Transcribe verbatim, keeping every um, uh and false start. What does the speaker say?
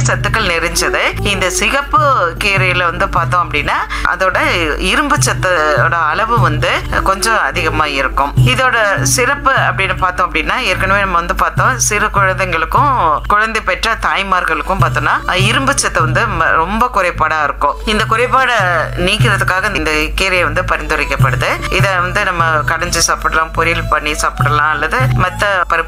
சத்துக்கள் நிறைஞ்சது. இந்த சிகப்பு கீரையில வந்து பார்த்தோம் அப்படின்னா அதோட இரும்பு சத்தோட அளவு வந்து கொஞ்சம் அதிகமா இருக்கும். இதோட சிறப்பு அப்படின்னு பார்த்தோம் அப்படின்னா ஏற்கனவே நம்ம வந்து பார்த்தோம் சிறு குழந்தைங்களுக்கும் குழந்தை பெற்ற தாய்மார்களுக்கும் பார்த்தோம்னா இரும்பு சத்து வந்து ரொம்ப குறைபாடா இருக்கும். இந்த குறைபாடை நீக்கிறதுக்காக இந்த கீரையை வந்து பரிந்துரைக்கப்படுது. இதை வந்து நம்ம கடைஞ்சி சாப்பிடலாம், பொரியல் பண்ணி சாப்பிடலாம், அல்லது மற்ற பருப்பு